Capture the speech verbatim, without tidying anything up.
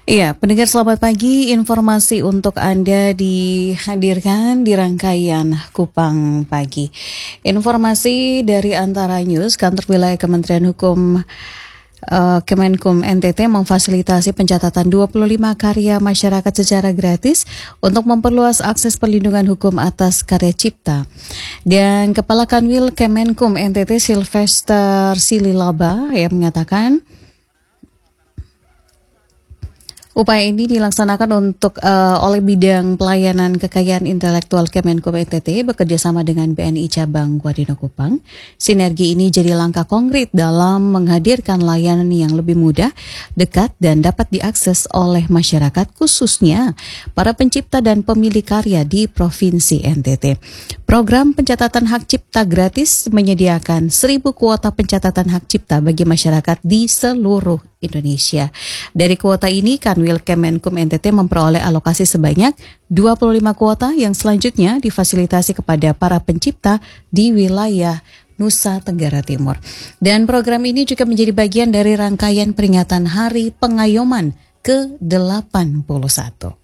Iya, pendengar selamat pagi. Informasi untuk Anda dihadirkan di rangkaian Kupang Pagi. Informasi dari Antara News, Kantor Wilayah Kementerian Hukum uh, Kemenkum N T T memfasilitasi pencatatan dua puluh lima karya masyarakat secara gratis untuk memperluas akses perlindungan hukum atas karya cipta. Dan Kepala Kanwil Kemenkum N T T Sylvester Sililaba yang mengatakan upaya ini dilaksanakan untuk uh, oleh bidang pelayanan kekayaan intelektual Kemenkum N T T bekerjasama dengan B N I Cabang Guarino Kupang. Sinergi ini jadi langkah konkret dalam menghadirkan layanan yang lebih mudah, dekat, dan dapat diakses oleh masyarakat, khususnya para pencipta dan pemilik karya di Provinsi N T T. Program pencatatan hak cipta gratis menyediakan seribu kuota pencatatan hak cipta bagi masyarakat di seluruh Indonesia. Dari kuota ini, Kanwil Kemenkum N T T memperoleh alokasi sebanyak dua puluh lima kuota yang selanjutnya difasilitasi kepada para pencipta di wilayah Nusa Tenggara Timur. Dan program ini juga menjadi bagian dari rangkaian peringatan Hari Pengayoman ke delapan puluh satu.